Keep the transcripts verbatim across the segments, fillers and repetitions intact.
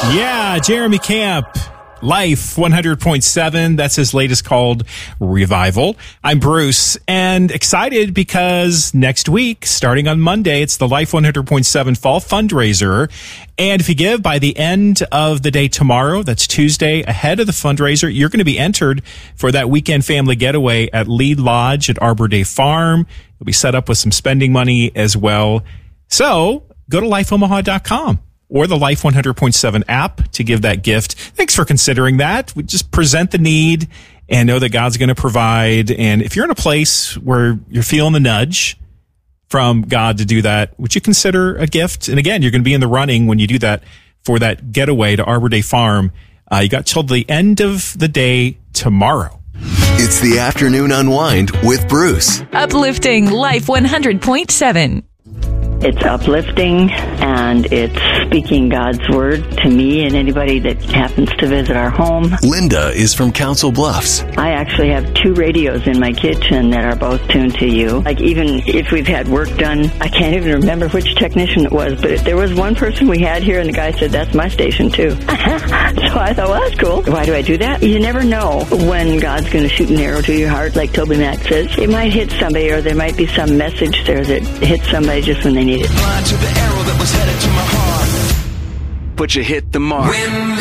Yeah, Jeremy Camp, Life one hundred point seven. That's his latest called Revival. I'm Bruce, and excited because next week, starting on Monday, it's the Life one hundred point seven Fall Fundraiser. And if you give by the end of the day tomorrow, that's Tuesday, ahead of the fundraiser, you're going to be entered for that weekend family getaway at Lead Lodge at Arbor Day Farm. You'll be set up with some spending money as well. So go to life omaha dot com. Or the Life one hundred point seven app to give that gift. Thanks for considering that. We just present the need and know that God's going to provide. And if you're in a place where you're feeling the nudge from God to do that, would you consider a gift? And again, you're going to be in the running when you do that for that getaway to Arbor Day Farm. Uh, you got till the end of the day tomorrow. It's the Afternoon Unwind with Bruce. Uplifting Life one hundred point seven. It's uplifting, and it's speaking God's word to me and anybody that happens to visit our home. Linda is from Council Bluffs. I actually have two radios in my kitchen that are both tuned to you. Like, even if we've had work done, I can't even remember which technician it was, but there was one person we had here, and the guy said, that's my station, too. So I thought, well, that's cool. Why do I do that? You never know when God's going to shoot an arrow to your heart, like Toby Mac says. It might hit somebody, or there might be some message there that hits somebody just when they need it. Blind to the arrow that was headed to my heart. But you hit the mark.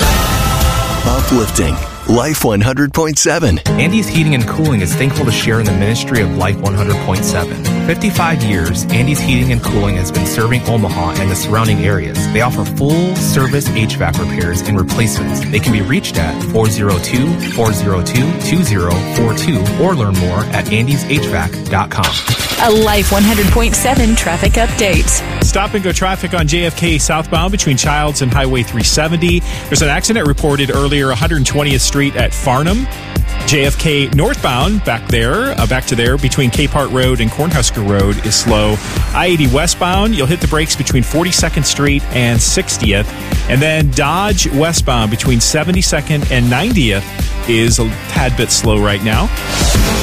Uplifting Life one hundred point seven. Andy's Heating and Cooling is thankful to share in the ministry of Life one hundred point seven. For fifty-five years, Andy's Heating and Cooling has been serving Omaha and the surrounding areas. They offer full-service H V A C repairs and replacements. They can be reached at four oh two, four oh two, two oh four two or learn more at andys h v a c dot com. A Life one hundred point seven traffic update. Stop and go traffic on J F K southbound between Childs and Highway three seventy. There's an accident reported earlier, one hundred twentieth Street at Farnham. J F K northbound back there, uh, back to there between Cape Hart Road and Cornhusker Road is slow. I eighty westbound, you'll hit the brakes between forty-second Street and sixtieth. And then Dodge westbound between seventy-second and ninetieth is a tad bit slow right now.